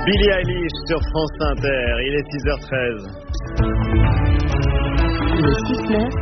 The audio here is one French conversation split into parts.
Billie Eilish sur France Inter, il est 6h13. Le 6-9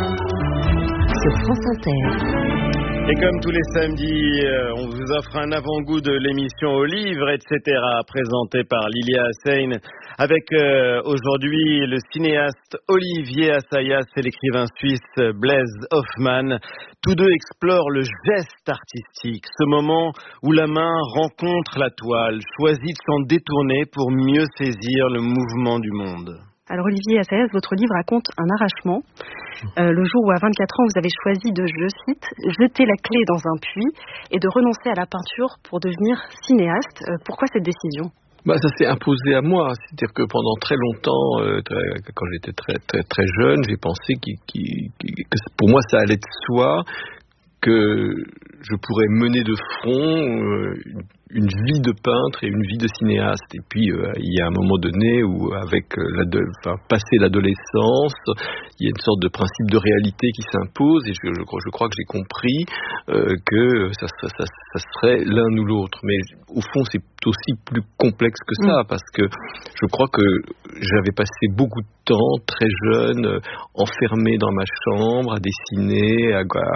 sur France Inter. Et comme tous les samedis, on vous offre un avant-goût de l'émission Au livre, etc., présentée par Lilia Hussein, avec aujourd'hui le cinéaste Olivier Assayas et l'écrivain suisse Blaise Hoffmann. Tous deux explorent le geste artistique, ce moment où la main rencontre la toile, choisit de s'en détourner pour mieux saisir le mouvement du monde. Alors Olivier Assayas, votre livre raconte un arrachement. Le jour où à 24 ans vous avez choisi de, je cite, jeter la clé dans un puits et de renoncer à la peinture pour devenir cinéaste. Pourquoi cette décision ? Ça s'est imposé à moi, c'est-à-dire que pendant très longtemps, quand j'étais très jeune, j'ai pensé que pour moi ça allait de soi, que je pourrais mener de front une vie de peintre et une vie de cinéaste. Et puis il y a un moment donné où, avec passé l'adolescence, il y a une sorte de principe de réalité qui s'impose, et je crois que j'ai compris que ça serait l'un ou l'autre. Mais au fond, c'est aussi plus complexe que ça, parce que je crois que j'avais passé beaucoup de temps, très jeune, enfermé dans ma chambre, à dessiner,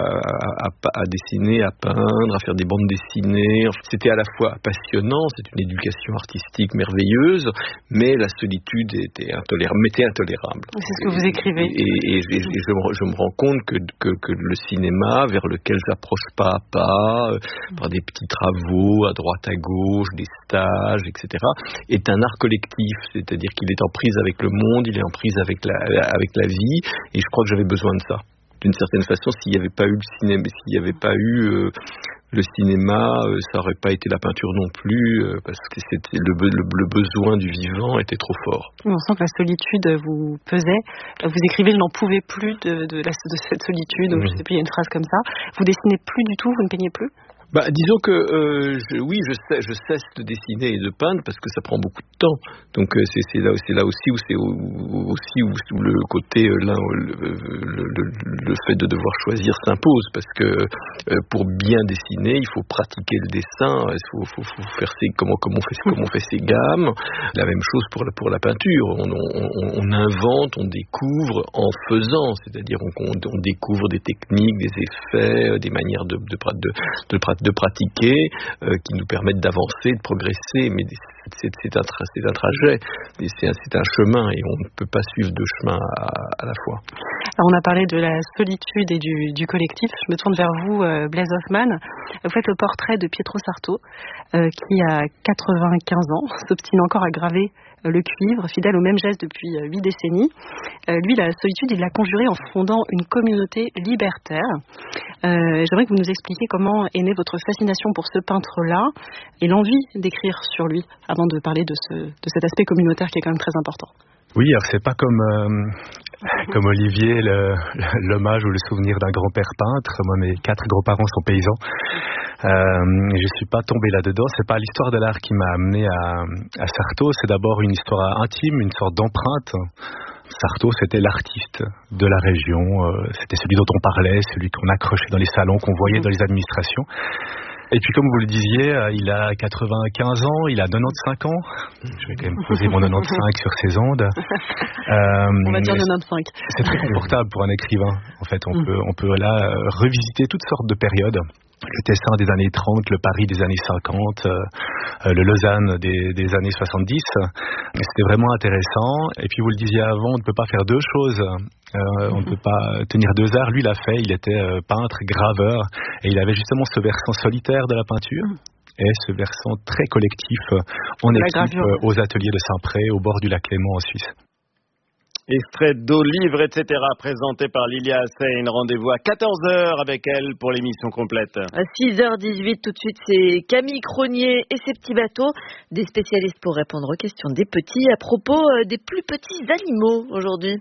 à dessiner, à peindre, à faire des bandes dessinées. C'était à la fois passionnant, c'est une éducation artistique merveilleuse, mais la solitude m'était intolérable. C'est ce que vous écrivez. Et je me rends compte que le cinéma, vers lequel j'approche pas à pas, par des petits travaux à droite à gauche, des stages, etc., est un art collectif, c'est-à-dire qu'il est en prise avec le monde, il est en prise avec la vie, et je crois que j'avais besoin de ça. D'une certaine façon, s'il n'y avait pas eu le cinéma, le cinéma, ça n'aurait pas été la peinture non plus, parce que c'était le besoin du vivant était trop fort. On sent que la solitude vous pesait. Vous écrivez, je n'en pouvais plus de cette solitude. Je sais plus, il y a une phrase comme ça. Vous dessinez plus du tout, vous ne peignez plus ? Disons que je cesse de dessiner et de peindre parce que ça prend beaucoup de temps. Donc c'est là aussi où le côté le fait de devoir choisir s'impose, parce que pour bien dessiner, il faut pratiquer le dessin, il faut faire comment on fait ses gammes. La même chose pour la peinture. On invente, on découvre en faisant, c'est-à-dire on découvre des techniques, des effets, des manières de pratiquer qui nous permettent d'avancer, de progresser, mais c'est un trajet, c'est un chemin, et on ne peut pas suivre deux chemins à la fois. Alors on a parlé de la solitude et du collectif. Je me tourne vers vous, Blaise Hoffmann. Vous faites le portrait de Pietro Sarto, qui a 95 ans, s'obstine encore à graver le cuivre, fidèle au même geste depuis 8 décennies. Lui, la solitude, il l'a conjurée en fondant une communauté libertaire. J'aimerais que vous nous expliquiez comment est née votre fascination pour ce peintre-là et l'envie d'écrire sur lui, avant de parler de cet aspect communautaire qui est quand même très important. Oui, alors c'est pas comme Olivier, l'hommage ou le souvenir d'un grand-père peintre. Moi, mes 4 grands-parents sont paysans. Je suis pas tombé là-dedans. C'est pas l'histoire de l'art qui m'a amené à Sarto. C'est d'abord une histoire intime, une sorte d'empreinte. Sarto, c'était l'artiste de la région. C'était celui dont on parlait, celui qu'on accrochait dans les salons, qu'on voyait dans les administrations. Et puis, comme vous le disiez, il a 95 ans, il a 95 ans. Je vais quand même poser mon 95 sur ces ondes. On va dire 95. C'est très confortable pour un écrivain. En fait, on peut là revisiter toutes sortes de périodes. Le Tessin des années 30, le Paris des années 50, le Lausanne des années 70. C'était vraiment intéressant. Et puis, vous le disiez avant, on ne peut pas faire deux choses. On ne peut pas tenir deux arts. Lui l'a fait, il était peintre, graveur, et il avait justement ce versant solitaire de la peinture et ce versant très collectif en équipe aux ateliers de Saint-Pré, au bord du lac Léman en Suisse. Extrait d'Au livre, etc., présenté par Lilia Hussein. Rendez-vous à 14h avec elle pour l'émission complète. À 6h18, tout de suite, c'est Camille Cronier et ses petits bateaux. Des spécialistes pour répondre aux questions des petits à propos des plus petits animaux aujourd'hui.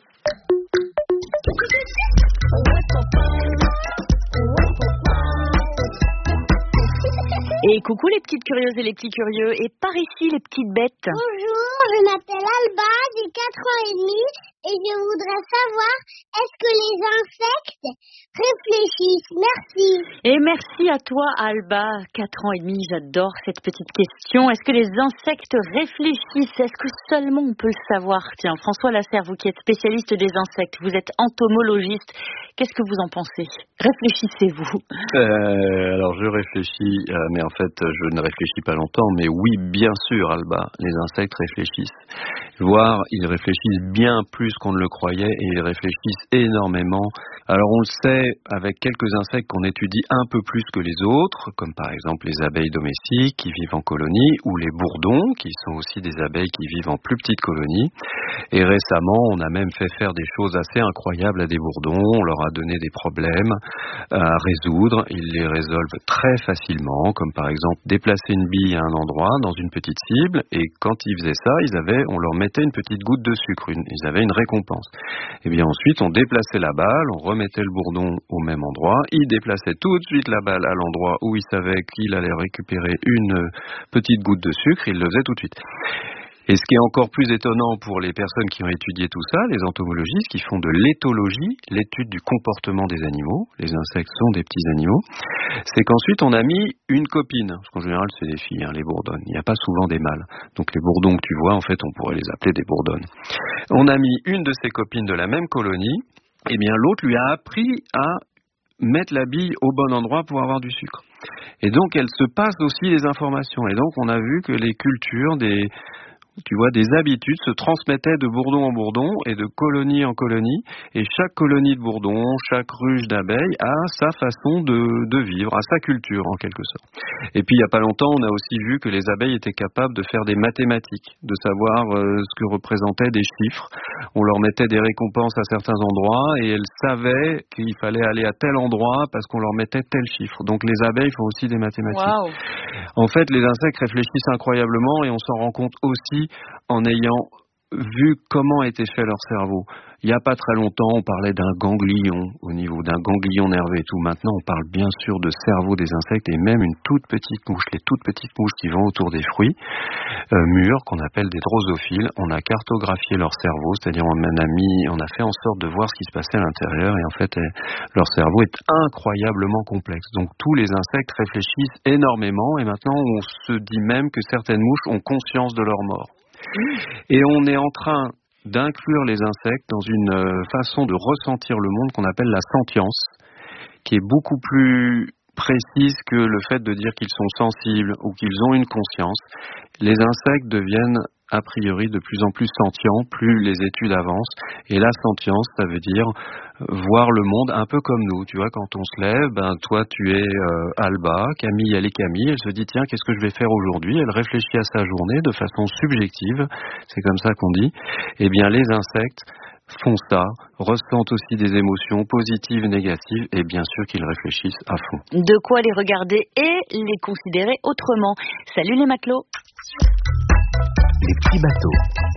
Et coucou les petites curieuses et les petits curieux. Et par ici les petites bêtes. Bonjour, je m'appelle Alba, j'ai 4 ans et demi. et je voudrais savoir, est-ce que les insectes réfléchissent? Merci. Et merci à toi, Alba, 4 ans et demi, j'adore cette petite question. Est-ce que les insectes réfléchissent? Est-ce que seulement on peut le savoir? Tiens, François Lasserre, vous qui êtes spécialiste des insectes, vous êtes entomologiste, qu'est-ce que vous en pensez? Réfléchissez-vous? Alors je réfléchis, mais en fait je ne réfléchis pas longtemps, mais oui, bien sûr, Alba, les insectes réfléchissent. Voire, ils réfléchissent bien plus qu'on ne le croyait et ils réfléchissent énormément. Alors on le sait avec quelques insectes qu'on étudie un peu plus que les autres, comme par exemple les abeilles domestiques qui vivent en colonie ou les bourdons qui sont aussi des abeilles qui vivent en plus petites colonies. Et récemment, on a même fait faire des choses assez incroyables à des bourdons. On leur a donné des problèmes à résoudre. Ils les résolvent très facilement, comme par exemple déplacer une bille à un endroit dans une petite cible. Et quand ils faisaient ça, on leur mettait une petite goutte de sucre. Ils avaient une récompense. Et bien ensuite, on déplaçait la balle, on remettait le bourdon au même endroit. Il déplaçait tout de suite la balle à l'endroit où il savait qu'il allait récupérer une petite goutte de sucre. Il le faisait tout de suite. Et ce qui est encore plus étonnant pour les personnes qui ont étudié tout ça, les entomologistes qui font de l'éthologie, l'étude du comportement des animaux, les insectes sont des petits animaux, c'est qu'ensuite on a mis une copine, parce qu'en général c'est des filles, les bourdonnes, il n'y a pas souvent des mâles. Donc les bourdons que tu vois, en fait on pourrait les appeler des bourdonnes. On a mis une de ces copines de la même colonie, et bien l'autre lui a appris à mettre la bille au bon endroit pour avoir du sucre. Et donc elle se passe aussi les informations, et donc on a vu que les cultures des habitudes se transmettaient de bourdon en bourdon et de colonie en colonie. Et chaque colonie de bourdon, chaque ruche d'abeilles a sa façon de vivre, a sa culture en quelque sorte. Et puis il n'y a pas longtemps, on a aussi vu que les abeilles étaient capables de faire des mathématiques, de savoir ce que représentaient des chiffres. On leur mettait des récompenses à certains endroits et elles savaient qu'il fallait aller à tel endroit parce qu'on leur mettait tel chiffre. Donc les abeilles font aussi des mathématiques. Wow. En fait, les insectes réfléchissent incroyablement et on s'en rend compte aussi en ayant vu comment était fait leur cerveau. Il n'y a pas très longtemps, on parlait d'un ganglion, au niveau d'un ganglion nerveux et tout. Maintenant, on parle bien sûr de cerveau des insectes et même une toute petite mouche, les toutes petites mouches qui vont autour des fruits mûrs, qu'on appelle des drosophiles. On a cartographié leur cerveau, c'est-à-dire on a fait en sorte de voir ce qui se passait à l'intérieur et en fait, leur cerveau est incroyablement complexe. Donc tous les insectes réfléchissent énormément et maintenant, on se dit même que certaines mouches ont conscience de leur mort. Et on est en train d'inclure les insectes dans une façon de ressentir le monde qu'on appelle la sentience, qui est beaucoup plus précise que le fait de dire qu'ils sont sensibles ou qu'ils ont une conscience. Les insectes deviennent a priori de plus en plus sentients, plus les études avancent. Et la sentience, ça veut dire voir le monde un peu comme nous. Tu vois, quand on se lève, toi tu es Alba, Camille elle est Camille, elle se dit tiens, qu'est-ce que je vais faire aujourd'hui? Elle réfléchit à sa journée de façon subjective, c'est comme ça qu'on dit. Eh bien les insectes font ça, ressentent aussi des émotions positives, négatives, et bien sûr qu'ils réfléchissent à fond. De quoi les regarder et les considérer autrement. Salut les matelots. Les petits bateaux.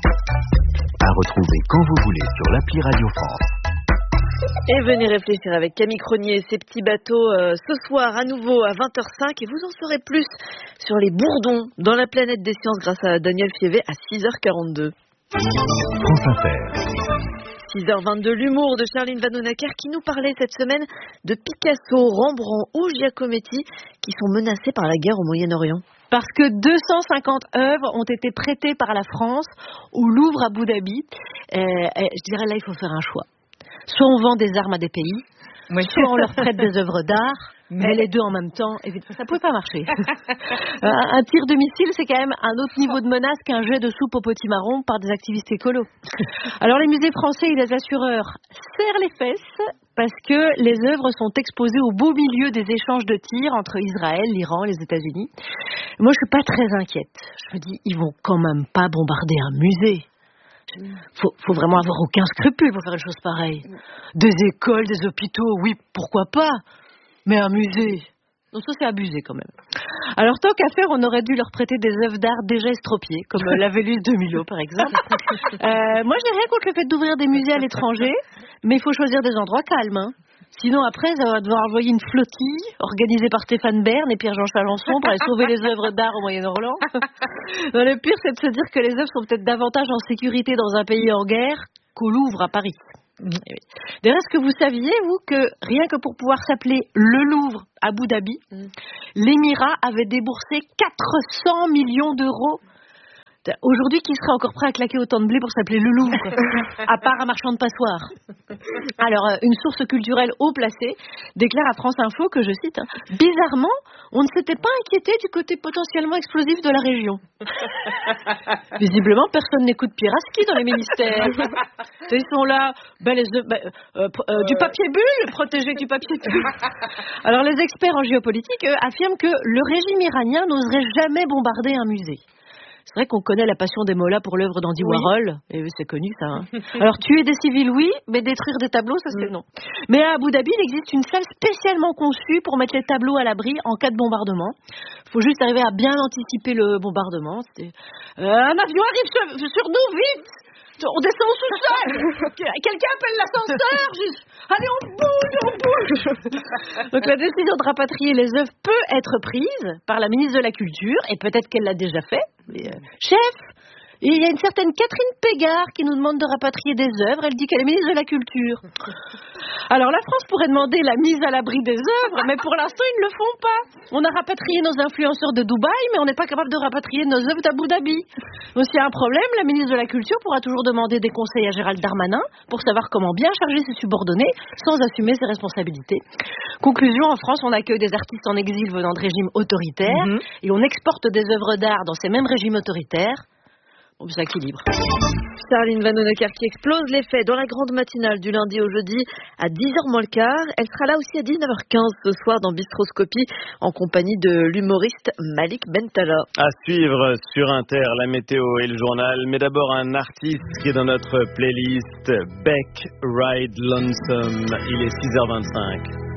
À retrouver quand vous voulez sur l'appli Radio France. Et venez réfléchir avec Camille Cronier et ses petits bateaux ce soir à nouveau à 20h05 et vous en saurez plus sur les bourdons dans la planète des sciences grâce à Daniel Fievé à 6h42. France Inter. 6h22, l'humour de Charline Vanhoenacker qui nous parlait cette semaine de Picasso, Rembrandt ou Giacometti qui sont menacés par la guerre au Moyen-Orient. Parce que 250 œuvres ont été prêtées par la France au Louvre à Abu Dhabi. Je dirais là, il faut faire un choix. Soit on vend des armes à des pays, soit on leur prête des œuvres d'art, mais les deux en même temps, évidemment, ça ne pouvait pas marcher. Un tir de missile, c'est quand même un autre niveau de menace qu'un jet de soupe au potimarron par des activistes écolos. Alors les musées français et les assureurs serrent les fesses parce que les œuvres sont exposées au beau milieu des échanges de tirs entre Israël, l'Iran, les États-Unis. Moi, je suis pas très inquiète. Je me dis, ils vont quand même pas bombarder un musée. Faut vraiment avoir aucun scrupule pour faire une chose pareille. Des écoles, des hôpitaux, oui, pourquoi pas. Mais un musée, non, ça c'est abusé quand même. Alors tant qu'à faire, on aurait dû leur prêter des œuvres d'art déjà estropiées, comme la Vénus de Milo par exemple. Moi je n'ai rien contre le fait d'ouvrir des musées à l'étranger, mais il faut choisir des endroits calmes. Hein. Sinon après, ça va devoir envoyer une flottille organisée par Stéphane Bern et Pierre-Jean Chalençon pour aller sauver les œuvres d'art au Moyen-Orient. Le pire, c'est de se dire que les œuvres sont peut-être davantage en sécurité dans un pays en guerre qu'au Louvre à Paris. D'ailleurs, est-ce que vous saviez, vous, que rien que pour pouvoir s'appeler le Louvre à Abu Dhabi, l'Émirat avait déboursé 400 millions d'euros. Aujourd'hui, qui serait encore prêt à claquer autant de blé pour s'appeler le Louvre, à part un marchand de passoires? Alors, une source culturelle haut placée déclare à France Info que, je cite, bizarrement, on ne s'était pas inquiété du côté potentiellement explosif de la région. Visiblement, personne n'écoute Pieraski dans les ministères. Ils sont là, du papier bulle, protégé du papier bulle. Alors, les experts en géopolitique affirment que le régime iranien n'oserait jamais bombarder un musée. C'est vrai qu'on connaît la passion des mollahs pour l'œuvre d'Andy Warhol, et c'est connu ça. Hein. Alors tuer des civils, oui, mais détruire des tableaux, ça c'est non. Mais à Abu Dhabi, il existe une salle spécialement conçue pour mettre les tableaux à l'abri en cas de bombardement. Il faut juste arriver à bien anticiper le bombardement. Un avion arrive sur nous, vite! On descend au sous-sol. Quelqu'un appelle l'ascenseur. Allez, on bouge. Donc la décision de rapatrier les œuvres peut être prise par la ministre de la Culture, et peut-être qu'elle l'a déjà fait. Chef, il y a une certaine Catherine Pégard qui nous demande de rapatrier des œuvres. Elle dit qu'elle est ministre de la Culture. Alors la France pourrait demander la mise à l'abri des œuvres, mais pour l'instant ils ne le font pas. On a rapatrié nos influenceurs de Dubaï, mais on n'est pas capable de rapatrier nos œuvres d'Abu Dhabi. Donc s'il y a un problème, la ministre de la Culture pourra toujours demander des conseils à Gérald Darmanin pour savoir comment bien charger ses subordonnés sans assumer ses responsabilités. Conclusion, en France, on accueille des artistes en exil venant de régimes autoritaires et on exporte des œuvres d'art dans ces mêmes régimes autoritaires. On s'équilibre. Charline Vanhoenacker qui explose les faits dans la grande matinale du lundi au jeudi à 10h moins le quart. Elle sera là aussi à 19h15 ce soir dans Bistroscopie en compagnie de l'humoriste Malik Bentala. À suivre sur Inter, la météo et le journal. Mais d'abord un artiste qui est dans notre playlist, Beck Ride Lonesome. Il est 6h25.